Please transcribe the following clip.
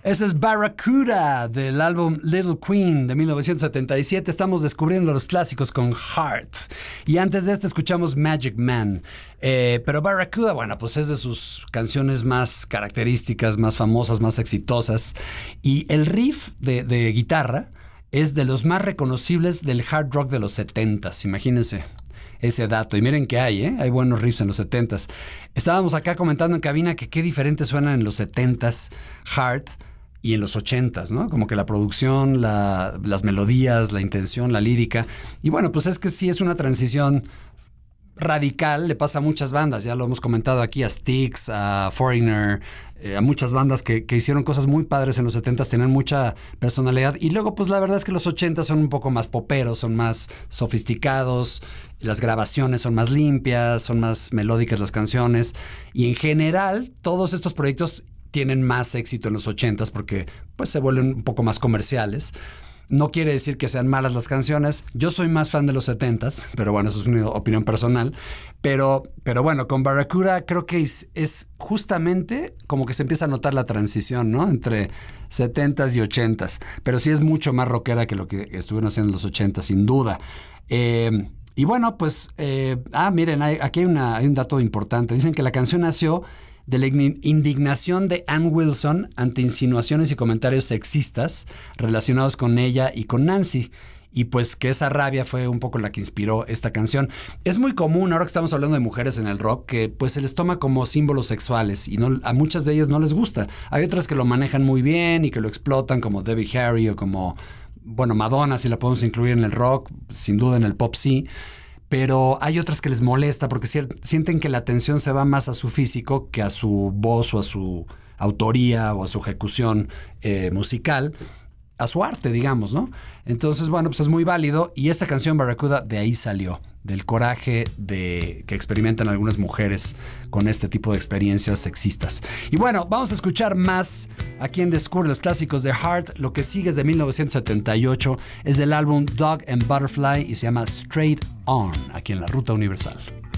Ese es Barracuda del álbum Little Queen de 1977. Estamos descubriendo los clásicos con Heart. Y antes de este escuchamos Magic Man. Pero Barracuda, bueno, pues es de sus canciones más características, más famosas, más exitosas. Y el riff de guitarra es de los más reconocibles del hard rock de los 70s. Imagínense ese dato. Y miren que hay buenos riffs en los 70s. Estábamos acá comentando en cabina que qué diferentes suenan en los 70s hard y en los 80s, ¿no? Como que la producción, las melodías, la intención, la lírica. Y bueno, pues es que sí es una transición radical, le pasa a muchas bandas, ya lo hemos comentado aquí, a Styx, a Foreigner, a muchas bandas que hicieron cosas muy padres en los 70s, tenían mucha personalidad, y luego pues la verdad es que los 80s son un poco más poperos, son más sofisticados, las grabaciones son más limpias, son más melódicas las canciones, y en general todos estos proyectos tienen más éxito en los 80s porque pues se vuelven un poco más comerciales. No quiere decir que sean malas las canciones. Yo soy más fan de los 70s, pero bueno, eso es una opinión personal. Pero bueno, con Barracuda creo que es justamente como que se empieza a notar la transición, ¿no? Entre 70s y 80s. Pero sí es mucho más rockera que lo que estuvieron haciendo en los 80s, sin duda. Y bueno, pues, miren, aquí hay un dato importante. Dicen que la canción nació de la indignación de Ann Wilson ante insinuaciones y comentarios sexistas relacionados con ella y con Nancy. Y pues que esa rabia fue un poco la que inspiró esta canción. Es muy común, ahora que estamos hablando de mujeres en el rock, que pues se les toma como símbolos sexuales y a muchas de ellas no les gusta. Hay otras que lo manejan muy bien y que lo explotan, como Debbie Harry o como, bueno, Madonna, si la podemos incluir en el rock, sin duda en el pop sí. Pero hay otras que les molesta porque sienten que la atención se va más a su físico que a su voz o a su autoría o a su ejecución musical, a su arte, digamos, ¿no? Entonces, bueno, pues es muy válido. Y esta canción, Barracuda, de ahí salió, del coraje que experimentan algunas mujeres con este tipo de experiencias sexistas. Y bueno, vamos a escuchar más aquí en Descubre los clásicos de Heart. Lo que sigue es de 1978, es del álbum Dog and Butterfly y se llama Straight On, aquí en la Ruta Universal.